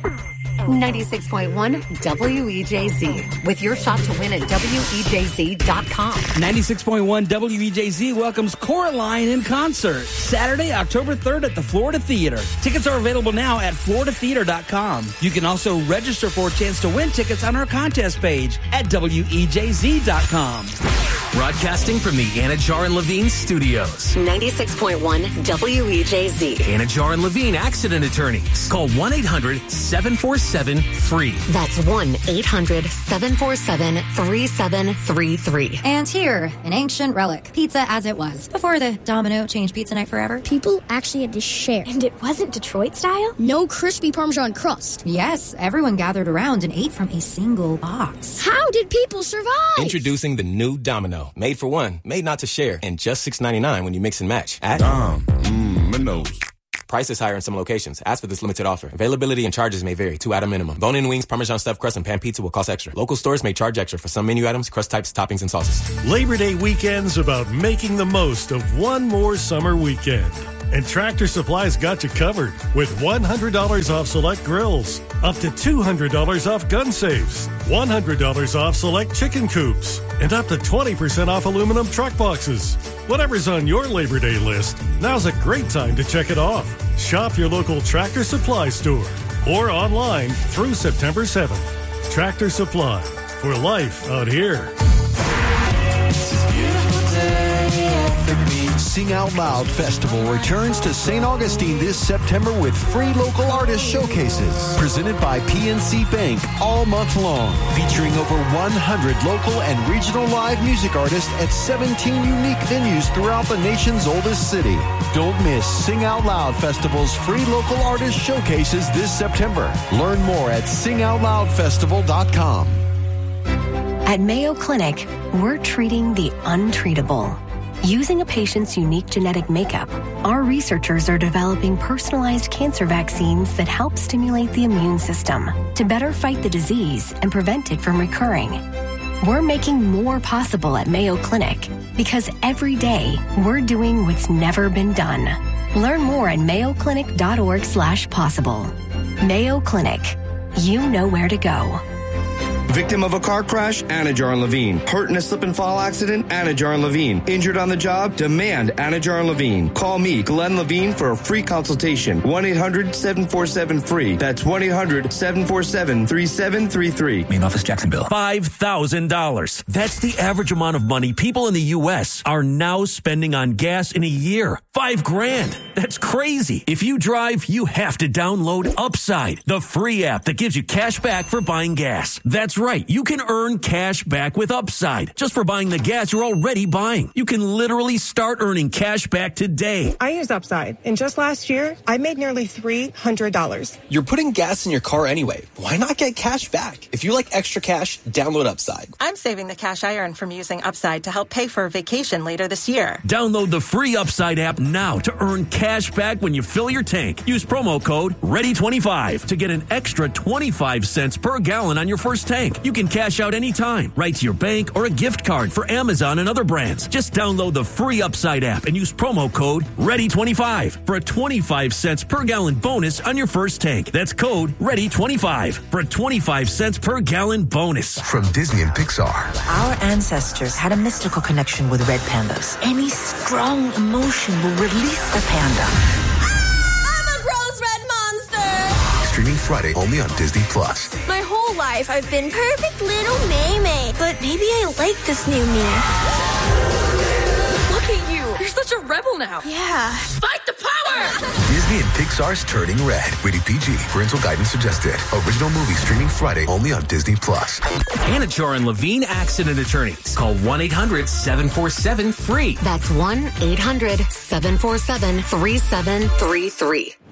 96.1 WEJZ with your shot to win at WEJZ.com. 96.1 WEJZ welcomes Coraline in concert Saturday, October 3rd at the Florida Theater. Tickets are available now at floridatheater.com. You can also register for a chance to win tickets on our contest page at WEJZ.com. Broadcasting from the Anajar and Levine studios. 96.1 WEJZ. Anajar and Levine Accident Attorneys. Call 1-800-747-FREE. That's 1-800-747-3733. And here, an ancient relic, pizza as it was, before the Domino changed pizza night forever. People actually had to share. And it wasn't Detroit style? No crispy Parmesan crust. Yes, everyone gathered around and ate from a single box. How did people survive? Introducing the new Domino. Made for one, made not to share, and just $6.99 when you mix and match. At Domino's. Price is higher in some locations. Ask for this limited offer. Availability and charges may vary. 2 item minimum. Bone-in wings, Parmesan stuffed crust, and pan pizza will cost extra. Local stores may charge extra for some menu items, crust types, toppings, and sauces. Labor Day weekend's about making the most of one more summer weekend. And Tractor Supply's got you covered with $100 off select grills, up to $200 off gun safes, $100 off select chicken coops, and up to 20% off aluminum truck boxes. Whatever's on your Labor Day list, now's a great time to check it off. Shop your local Tractor Supply store or online through September 7th. Tractor Supply, for life out here. Sing Out Loud Festival returns to St. Augustine this September with free local artist showcases presented by PNC Bank all month long, featuring over 100 local and regional live music artists at 17 unique venues throughout the nation's oldest city. Don't miss Sing Out Loud Festival's free local artist showcases this September. Learn more at singoutloudfestival.com. At Mayo Clinic, we're treating the untreatable. Using a patient's unique genetic makeup, our researchers are developing personalized cancer vaccines that help stimulate the immune system to better fight the disease and prevent it from recurring. We're making more possible at Mayo Clinic because every day we're doing what's never been done. Learn more at mayoclinic.org/possible. Mayo Clinic. You know where to go. Victim of a car crash? Anajar and Levine. Hurt in a slip and fall accident? Anajar and Levine. Injured on the job? Demand Anajar and Levine. Call me, Glenn Levine, for a free consultation. 1-800-747-FREE. That's 1-800-747-3733. Main office, Jacksonville. $5,000. That's the average amount of money people in the U.S. are now spending on gas in a year. $5,000. That's crazy. If you drive, you have to download Upside, the free app that gives you cash back for buying gas. That's right. You can earn cash back with Upside just for buying the gas you're already buying. You can literally start earning cash back today. I use Upside, and just last year, I made nearly $300. You're putting gas in your car anyway. Why not get cash back? If you like extra cash, download Upside. I'm saving the cash I earn from using Upside to help pay for a vacation later this year. Download the free Upside app now to earn cash back when you fill your tank. Use promo code READY25 to get an extra 25 cents per gallon on your first tank. You can cash out anytime, right to your bank or a gift card for Amazon and other brands. Just download the free Upside app and use promo code READY25 for a 25 cents per gallon bonus on your first tank. That's code READY25 for a 25 cents per gallon bonus. From Disney and Pixar. Our ancestors had a mystical connection with red pandas. Any strong emotion will release the panda. I'm a gross red monster! Streaming Friday only on Disney+. My whole life I've been perfect little May-May, but maybe I like this new me. Look at you! You're such a rebel now! Yeah. Fight the power! Disney and Pixar's Turning Red. Rated PG. Parental guidance suggested. Original movie streaming Friday only on Disney+. Anajar and Levine Accident Attorneys. Call 1-800-747-FREE. That's 1-800-747-3733.